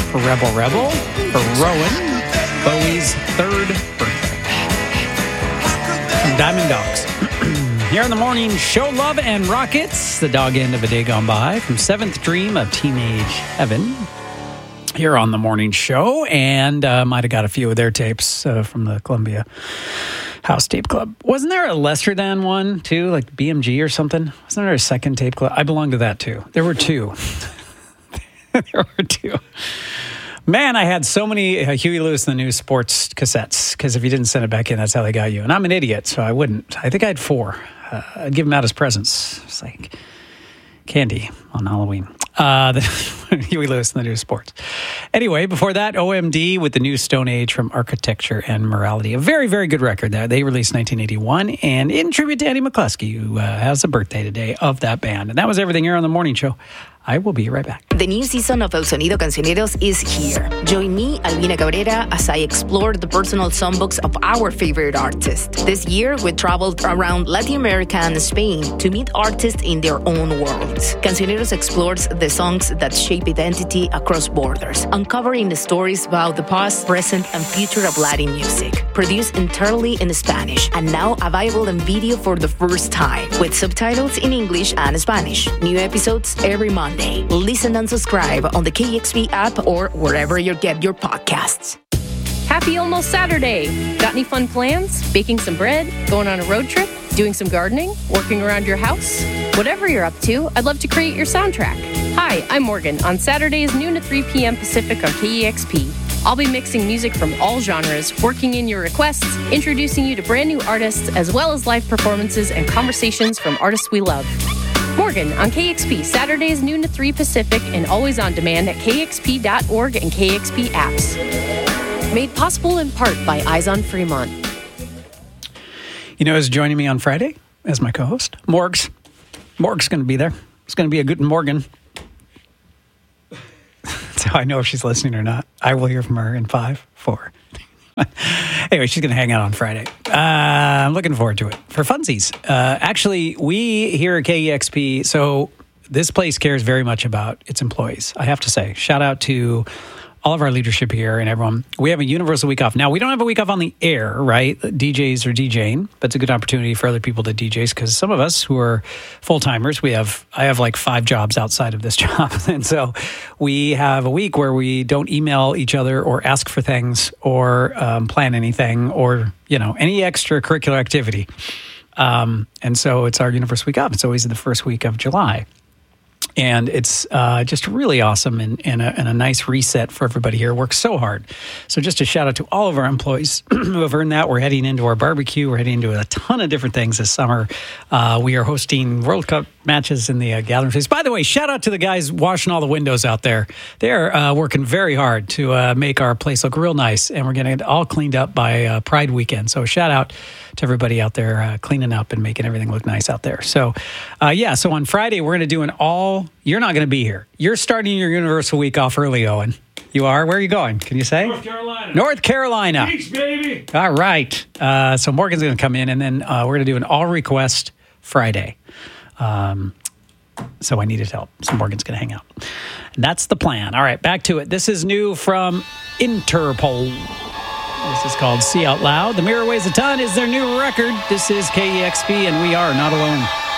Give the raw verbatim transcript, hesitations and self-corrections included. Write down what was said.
for Rebel Rebel for Rowan, Bowie's third birthday. From Diamond Dogs. Here in the morning show, Love and Rockets, the dog end of a day gone by, from Seventh Dream of Teenage Heaven. Here on the morning show, and uh, might have got a few of their tapes uh, from the Columbia House Tape Club. Wasn't there a lesser than one too, like B M G or something? Wasn't there a second tape club? I belong to that too. There were two. There were two. Man, I had so many uh, Huey Lewis and the News sports cassettes, because if you didn't send it back in, that's how they got you. And I'm an idiot, so I wouldn't. I think I had four. Uh, I'd give them out as presents. It's like candy on Halloween. Uh, the Huey Lewis and the New Sports. Anyway, before that, O M D with the New Stone Age from Architecture and Morality. A very, very good record there. They released nineteen eighty-one, and in tribute to Andy McCluskey, who uh, has a birthday today of that band. And that was everything here on the morning show. I will be right back. The new season of El Sonido Cancioneros is here. Join me, Albina Cabrera, as I explore the personal songbooks of our favorite artists. This year, we traveled around Latin America and Spain to meet artists in their own worlds. Cancioneros explores the songs that shape identity across borders, uncovering the stories about the past, present, and future of Latin music. Produced entirely in Spanish, and now available in video for the first time, with subtitles in English and Spanish. New episodes every Monday. Listen and subscribe on the K X P app or wherever you get your podcasts. Happy almost Saturday. Got any fun plans? Baking some bread? Going on a road trip? Doing some gardening? Working around your house? Whatever you're up to, I'd love to create your soundtrack. Hi, I'm Morgan. On Saturdays, noon to three p.m. Pacific on K E X P. I'll be mixing music from all genres, working in your requests, introducing you to brand new artists, as well as live performances and conversations from artists we love. Morgan on K X P, Saturdays noon to three Pacific, and always on demand at K X P dot org and K X P apps. Made possible in part by Eyes on Fremont. You know who's joining me on Friday as my co-host? Morgs. Morg's going to be there. It's going to be a good Morgan. That's how I know if she's listening or not. I will hear from her in five, four. Anyway, she's going to hang out on Friday. Uh, I'm looking forward to it. For funsies. Uh, actually, we here at K E X P, so this place cares very much about its employees, I have to say. Shout out to all of our leadership here and everyone. We have a universal week off. Now, we don't have a week off on the air, right? D Js are DJing, but it's a good opportunity for other people to D Js, because some of us who are full-timers, we have, I have like five jobs outside of this job. And so we have a week where we don't email each other or ask for things or um, plan anything or, you know, any extracurricular activity. Um, and so it's our universal week off. It's always the first week of July. And it's uh, just really awesome and, and, a, and a nice reset for everybody here. Works so hard. So just a shout out to all of our employees who have earned that. We're heading into our barbecue. We're heading into a ton of different things this summer. Uh, we are hosting World Cup matches in the uh, gathering phase. By the way, shout out to the guys washing all the windows out there. They're uh, working very hard to uh, make our place look real nice. And we're getting it all cleaned up by uh, Pride weekend. So shout out to everybody out there uh, cleaning up and making everything look nice out there. So, uh, yeah, so on Friday, we're going to do an all... You're not going to be here. You're starting your Universal Week off early, Owen. You are? Where are you going? Can you say? North Carolina. North Carolina. Beach, baby. All right. Uh, so Morgan's going to come in, and then uh, we're going to do an all-request Friday. Um, so I needed help. So Morgan's going to hang out. And that's the plan. All right, back to it. This is new from Interpol. This is called See Out Loud. The Mirror Weighs a Ton is their new record. This is K E X P, and we are not alone.